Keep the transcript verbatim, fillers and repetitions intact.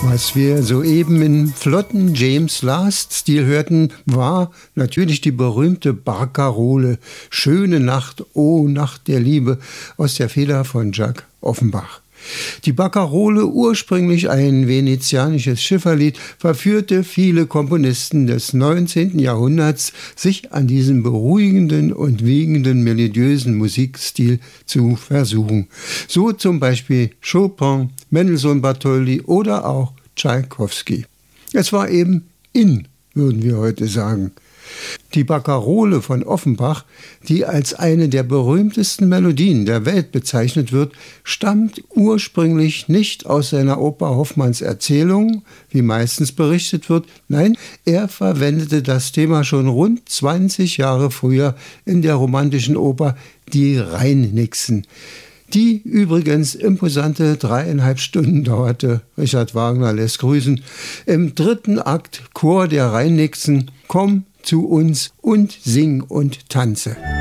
Was wir soeben im flotten James Last-Stil hörten, war natürlich die berühmte Barkarole »Schöne Nacht, oh Nacht der Liebe« aus der Feder von Jacques Offenbach. Die Barkarole, ursprünglich ein venezianisches Schifferlied, verführte viele Komponisten des neunzehnten Jahrhunderts, sich an diesem beruhigenden und wiegenden melodiösen Musikstil zu versuchen. So zum Beispiel Chopin, Mendelssohn Bartholdy oder auch Tschaikowski. Es war eben in, würden wir heute sagen. Die Barkarole von Offenbach, die als eine der berühmtesten Melodien der Welt bezeichnet wird, stammt ursprünglich nicht aus seiner Oper Hoffmanns Erzählung, wie meistens berichtet wird. Nein, er verwendete das Thema schon rund zwanzig Jahre früher in der romantischen Oper Die Rheinnixen, die übrigens imposante dreieinhalb Stunden dauerte. Richard Wagner lässt grüßen. Im dritten Akt Chor der Rheinnixen, komm zu uns und sing und tanze.